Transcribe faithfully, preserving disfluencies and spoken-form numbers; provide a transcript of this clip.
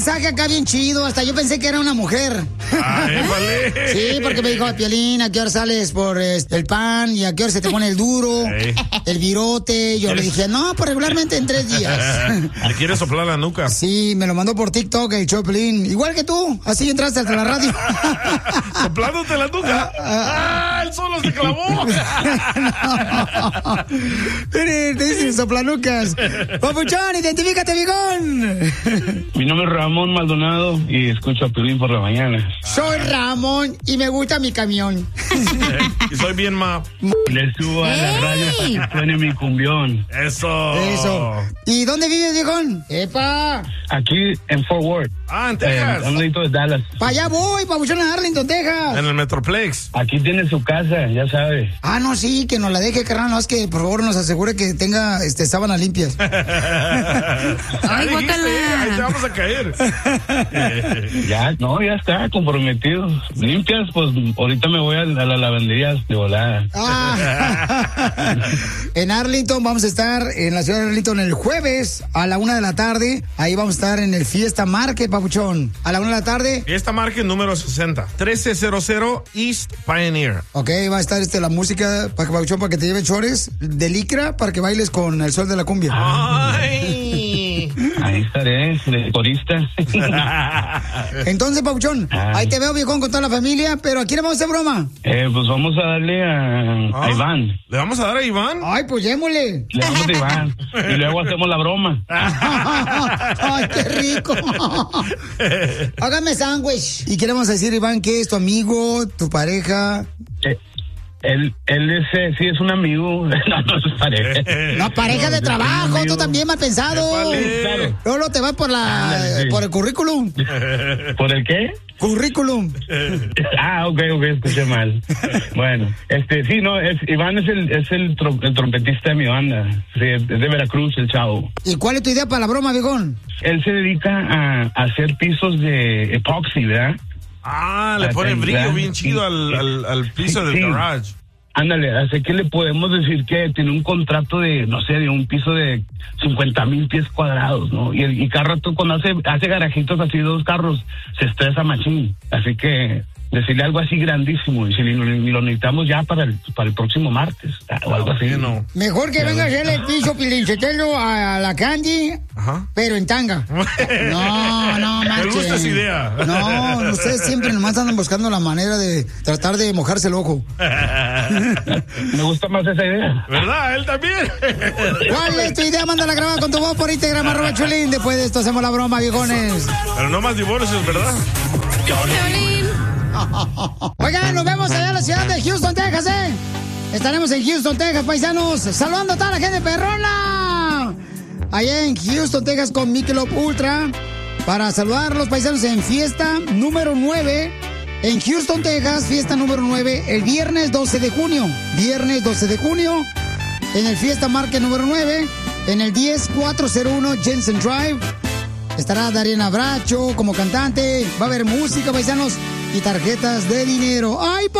mensaje acá bien chido. Hasta yo pensé que era una mujer. Ay, vale. Sí, porque me dijo, Piolín, ¿a qué hora sales por este, el pan? ¿Y a qué hora se te pone el duro? Ey. El virote. Yo le dije, no, pues regularmente en tres días. ¿Le quieres soplar la nuca? Sí, me lo mandó por TikTok el Choplin. Igual que tú, así entraste hasta la radio. ¿Soplándote la nuca? ¡Ah, él solo se clavó! No. Miren, te dicen soplanucas. Papuchón, identifícate, bigón. Mi nombre es Ramón Maldonado y escucho a Piolín por la mañana. Soy Ramón y me gusta mi camión. Y soy bien ma. Le subo a la radio para que suene mi cumbión. Eso. Eso. ¿Y dónde vives, viejón? ¡Epa! Aquí en Fort Worth. Ah, en Texas. Eh, un ladito de Dallas. Para allá voy, papuchón, a Arlington, Texas. En el Metroplex. Aquí tiene su casa, ya sabe. Ah, no, sí, que nos la deje, carnal. No, es que por favor nos asegure que tenga este, sábanas limpias. Ay, guácala. Ahí te vamos a caer. Ya, no, ya está, comprometido. Limpias, pues ahorita me voy a, a la lavandería de volada. Ah. En Arlington vamos a estar en la ciudad de Arlington el jueves a la una de la tarde. Ahí vamos a estar en el Fiesta Market, papuchón. A la una de la tarde. Fiesta Market número sesenta. trece cero cero East Pioneer. Ok, va a estar este, la música para que, papuchón, para que te lleven chores de licra para que bailes con el sol de la cumbia. Ay. Ahí estaré, de corista. Entonces, papuchón, Ay. ahí te veo, viejón, con toda la familia. Pero ¿a quién le vamos a hacer broma? Eh, pues vamos a darle a, Ah. a Iván. ¿Le vamos a dar a Iván? Ay, pues démosle. Le damos a Iván. Y luego hacemos la broma. Ay, qué rico. Hágame sándwich. ¿Y qué le vamos a decir, Iván? ¿Qué es tu amigo, tu pareja? Eh, él, él es, eh, sí es un amigo. No, no es pareja. No, pareja de trabajo, tú también mal pensado. Claro. Lolo te va por la, Ándale, sí. por el currículum. ¿Por el qué? Currículum. Ah, ok, ok, escuché mal. Bueno, este, sí, no, es, Iván es el, es el, trom- el trompetista de mi banda. Sí, es de Veracruz, el chavo. ¿Y cuál es tu idea para la broma, viejón? Él se dedica a, a hacer pisos de epoxi, ¿verdad? Ah, le pone brillo bien chido al, al, al piso del Sí. garage. Ándale, así que le podemos decir que tiene un contrato de, no sé, de un piso de cincuenta mil pies cuadrados, ¿no? Y, el, y cada rato cuando hace, hace garajitos así, dos carros, se estresa machín. Así que decirle algo así grandísimo, y si lo, lo necesitamos ya para el, para el próximo martes, o algo así. No. Mejor que venga a hacerle el piso Pilinchetelo a la Candy, Ajá. pero en tanga. No, no, Me marchen. gusta esa idea. No, ustedes siempre nomás andan buscando la manera de tratar de mojarse el ojo. Me gusta más esa idea. ¿Verdad? Él también. ¿Cuál es tu idea? Mándala grabar con tu voz por Instagram, arroba Chulín. Después de esto hacemos la broma, viejones. Pero no más divorcios, ¿verdad? Oigan, nos vemos allá en la ciudad de Houston, Texas, ¿eh? Estaremos en Houston, Texas, paisanos, saludando a toda la gente perrona. Allá en Houston, Texas, con Michelob Ultra, para saludar a los paisanos en fiesta número nueve. En Houston, Texas, fiesta número nueve, el viernes doce de junio. Viernes doce de junio, en el Fiesta Market número nueve, en el diez cuatrocientos uno Jensen Drive. Estará Dariana Bracho como cantante. Va a haber música, paisanos, y tarjetas de dinero. ¡Ay,